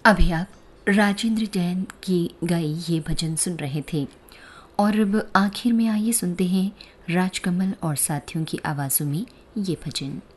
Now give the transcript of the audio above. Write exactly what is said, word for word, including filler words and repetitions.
अभी आप राजेंद्र जैन की गाई ये भजन सुन रहे थे और अब आखिर में आइए सुनते हैं राजकमल और साथियों की आवाज़ों में ये भजन।